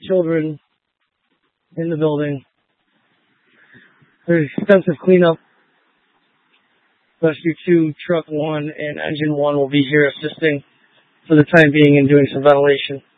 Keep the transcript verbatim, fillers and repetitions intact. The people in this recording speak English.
children in the building. There's extensive cleanup. Rescue two, Truck one, and Engine one will be here assisting for the time being and doing some ventilation.